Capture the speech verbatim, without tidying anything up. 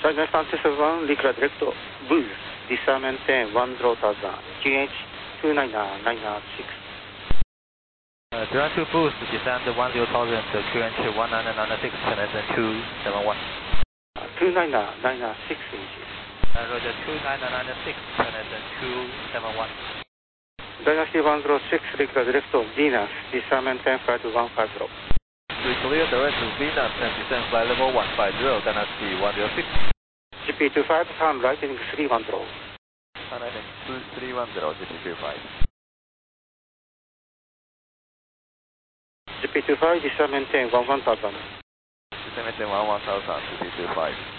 China Francis one, Liquid Direct, Boost, Disarmament ten, one zero thousand, Q H two nine nine six. Uh, three one two Boost, descend one zero thousand, Q H one nine nine six, Canadian two seven one. two nine nine six inches. Uh, Roger, two nine nine six, Canadian two seven one. Dynasty one zero six, Liquid Direct, Venus, Disarmament ten, flight one five zero. We clear direct to Venus and descend flight level one five zero, Dynasty one zero six. G P two five, turn right heading three one zero. Turn right heading three one zero, G P two five. G P two five, Disarmament ten, one one thousand. Disarmament ten, one one thousand, G P two five.